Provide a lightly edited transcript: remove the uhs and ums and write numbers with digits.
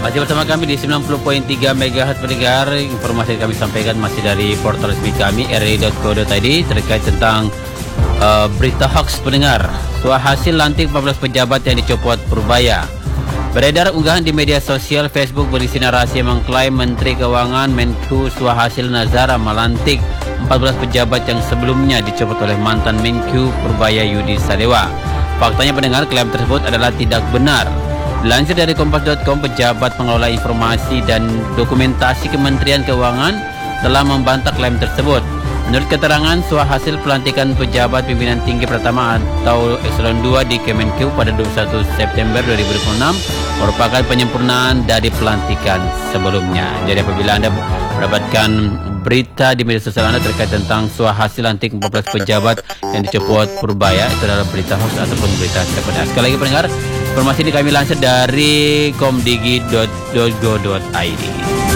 Masih bersama kami di 90.3 MHz pendengar. Informasi yang kami sampaikan masih dari portal resmi kami rri.co.id terkait tentang berita hoax pendengar. Hasil lantik 14 pejabat yang dicopot Purbaya. Beredar unggahan di media sosial Facebook berisi narasi yang mengklaim Menteri Keuangan Menku Swahasil Nazara melantik 14 pejabat yang sebelumnya dicopot oleh mantan Menku Purbaya Yudi Sadewa. Faktanya pendengar, klaim tersebut adalah tidak benar. Dilansir dari kompas.com, pejabat pengelola informasi dan dokumentasi Kementerian Keuangan telah membantah klaim tersebut. Menurut keterangan, hasil pelantikan pejabat pimpinan tinggi pertama atau Eselon 2 di Kemenkeu pada 21 September 2026 merupakan penyempurnaan dari pelantikan sebelumnya. Jadi apabila Anda mendapatkan berita di media sosial Anda terkait tentang hasil lantik 14 pejabat yang dicopot Purbaya, itu adalah berita hoax ataupun berita tidak benar. Sekali lagi pendengar, informasi ini kami lansir dari komdigi.go.id.